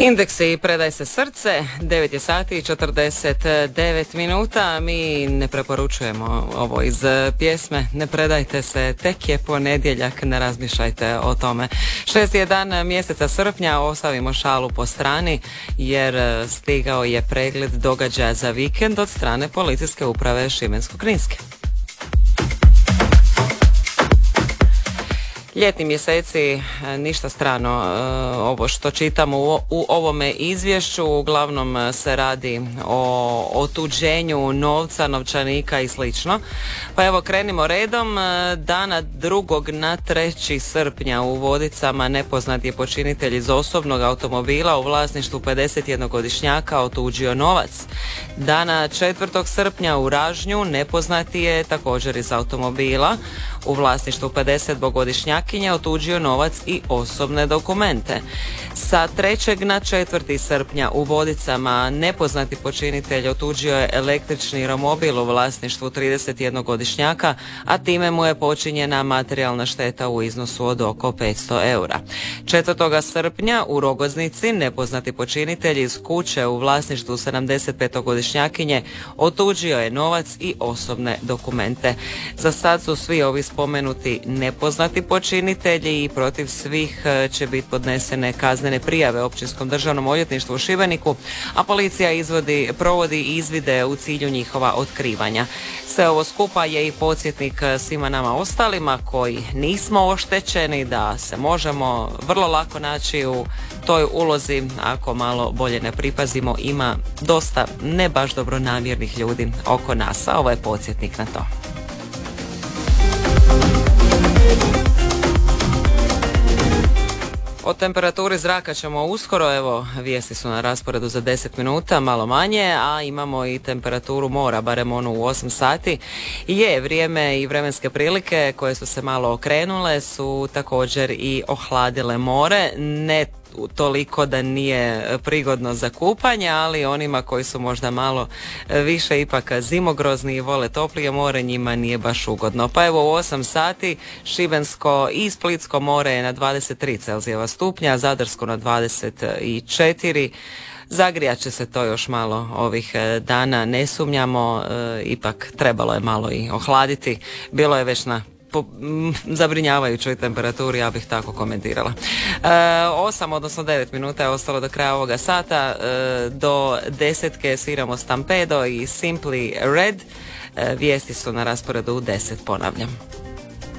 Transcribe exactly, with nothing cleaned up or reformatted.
Indeksi predaj se srce, devet je sati i četrdeset devet minuta. Mi ne preporučujemo ovo iz pjesme, ne predajte se, tek je ponedjeljak, ne razmišljajte o tome. Šesti je dan mjeseca srpnja, ostavimo šalu po strani jer stigao je pregled događaja za vikend od strane policijske uprave Šibensko-kninske. Ljetni mjeseci, ništa strano ovo što čitamo u, u ovome izvješću, uglavnom se radi o otuđenju novca, novčanika i slično. Pa evo krenimo redom. Dana drugog na treći srpnja u Vodicama nepoznat je počinitelj iz osobnog automobila u vlasništvu pedesetjednogodišnjaka otuđio novac. Dana četvrtog srpnja u Ražnju nepoznati je također iz automobila u vlasništvu pedesetdvogodišnjaka otuđio novac i osobne dokumente. Sa trećeg na četvrti srpnja u Vodicama nepoznati počinitelj otuđio je električni romobil u vlasništvu tridesetjednogodišnjaka, a time mu je počinjena materijalna šteta u iznosu od oko petsto eura. četvrtog srpnja u Rogoznici nepoznati počinitelj iz kuće u vlasništvu sedamdesetpetogodišnjakinje otuđio je novac i osobne dokumente. Za sad su svi ovi spomenuti nepoznati počinitelji i protiv svih će biti podnesene kaznene prijave Općinskom državnom odvjetništvu u Šibeniku, a policija izvodi, provodi izvide u cilju njihova otkrivanja. Sve ovo skupa je i podsjetnik svima nama ostalima koji nismo oštećeni da se možemo vrlo lako naći u toj ulozi ako malo bolje ne pripazimo. Ima dosta ne baš dobronamjernih ljudi oko nas, a ovo je podsjetnik na to. O temperaturi zraka ćemo uskoro, evo vijesti su na rasporedu za deset minuta, malo manje, a imamo i temperaturu mora, barem onu u osam sati. Je, vrijeme i vremenske prilike koje su se malo okrenule su također i ohladile more, ne toliko da nije prigodno za kupanje, ali onima koji su možda malo više ipak zimogrozni i vole toplije more, njima nije baš ugodno. Pa evo u osam sati Šibensko i Splitsko more je na dvadeset tri Celzijeva stupnja, Zadarsko na dvadeset četiri. Zagrijat će se to još malo ovih dana, ne sumnjamo, e, ipak trebalo je malo i ohladiti. Bilo je već na po zabrinjavajućoj temperaturi, ja bih tako komentirala. E, osam, odnosno devet minuta je ostalo do kraja ovoga sata. E, do desetke sviramo Stampedo i Simply Red. E, vijesti su na rasporedu u deset, ponavljam.